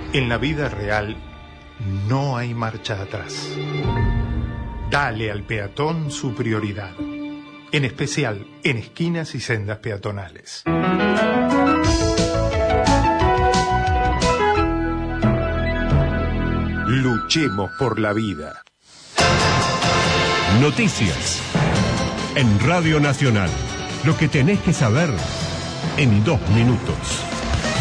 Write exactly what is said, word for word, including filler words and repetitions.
En la vida real no hay marcha atrás. Dale al peatón su prioridad, en especial en esquinas y sendas peatonales. Luchemos por la vida. Noticias en Radio Nacional. Lo que tenés que saber en dos minutos.